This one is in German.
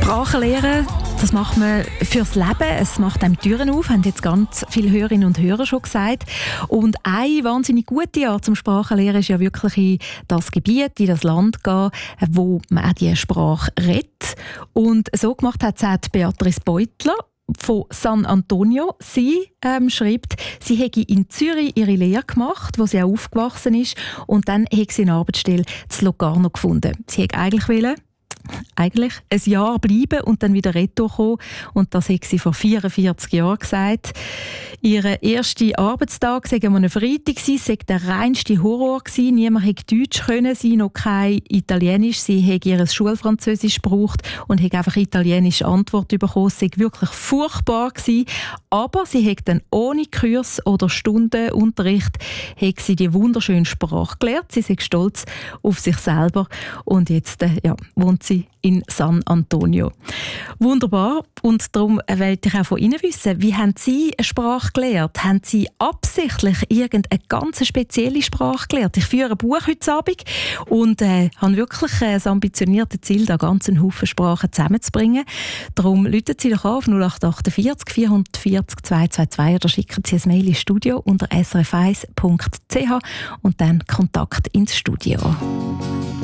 Sprachen lernen, das macht man fürs Leben. Es macht einem Türen auf, haben jetzt ganz viele Hörerinnen und Hörer schon gesagt. Und eine wahnsinnig gute Art zum Sprachenlernen ist ja wirklich in das Gebiet, in das Land gehen, wo man auch diese Sprache redet. Und so gemacht hat es auch Beatrice Beutler von San Antonio. Sie schreibt, sie hätte in Zürich ihre Lehre gemacht, wo sie auch aufgewachsen ist, und dann hätte sie eine Arbeitsstelle in Locarno gefunden. Sie hätte eigentlich ein Jahr bleiben und dann wieder retour kommen. Und das hat sie vor 44 Jahren gesagt. Ihr erster Arbeitstag war am Freitag, es war der reinste Horror. Niemand konnte Deutsch können, sie noch kein Italienisch. Sie hat ihr Schulfranzösisch gebraucht und hat einfach italienische Antwort bekommen. Es war wirklich furchtbar. Aber sie hat dann ohne Kurs oder Stundenunterricht hat sie die wunderschöne Sprache gelernt. Sie ist stolz auf sich selber und jetzt wohnt sie in San Antonio. Wunderbar. Und darum wollte ich auch von Ihnen wissen, wie haben Sie eine Sprache gelernt? Haben Sie absichtlich irgendeine ganz spezielle Sprache gelernt? Ich führe ein Buch heute Abend und habe wirklich das ambitionierte Ziel, da ganz einen Haufen Sprachen zusammenzubringen. Darum rufen Sie doch an auf 0848 440 222 oder schicken Sie ein Mail ins Studio unter srf1.ch und dann Kontakt ins Studio.